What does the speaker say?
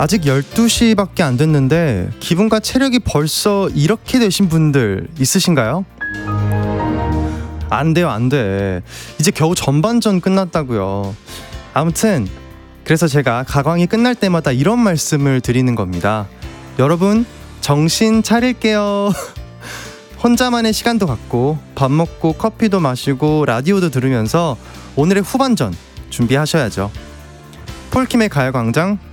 아직 12시밖에 안 됐는데 기분과 체력이 벌써 이렇게 되신 분들 있으신가요? 안 돼요, 안 돼. 이제 겨우 전반전 끝났다고요. 아무튼 그래서 제가 가광이 끝날 때마다 이런 말씀을 드리는 겁니다. 여러분, 정신 차릴게요. 혼자만의 시간도 갖고 밥 먹고 커피도 마시고 라디오도 들으면서 오늘의 후반전 준비하셔야죠. 폴킴의 가요광장